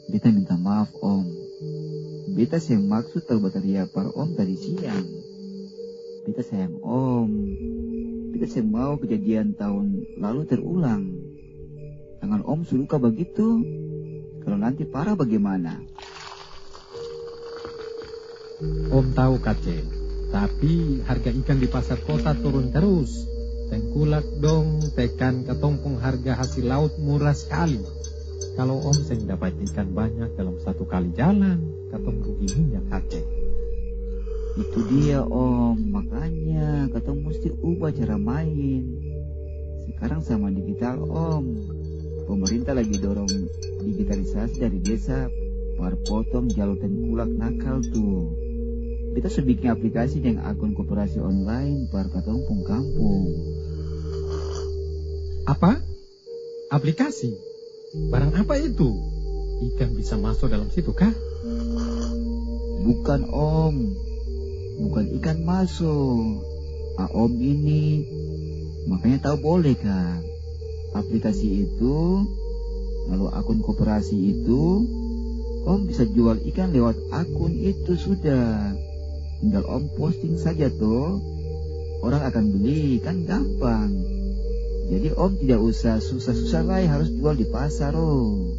Beta minta maaf om. Beta yang maksud terbateria par om tadi siang. Beta sayang om. Beta yang mau kejadian tahun lalu terulang. Jangan om suka begitu. Kalau nanti parah bagaimana? Om tahu Kace, tapi harga ikan di pasar kota turun terus. Tengkulak dong, tekan ketongpong harga hasil laut murah sekali. Kalau om seng dapat ikan banyak dalam satu kali jalan, katong rugi minyak Kace. Itu dia om, makanya katong mesti ubah cara main. Sekarang sama digital om. Pemerintah lagi dorong digitalisasi dari desa, par potong jalur tengkulak nakal tuh. Kita bikin aplikasi dengan akun koperasi online par katong kampung. Apa? Aplikasi? Barang apa itu? Ikan bisa masuk dalam situ kah? Bukan om, bukan ikan masuk. Om ini, makanya tahu boleh kan? Aplikasi itu, lalu akun koperasi itu, om bisa jual ikan lewat akun itu sudah. Tinggal om posting saja tuh, orang akan beli, kan gampang. Jadi om tidak usah susah-susah lagi harus jual di pasar om.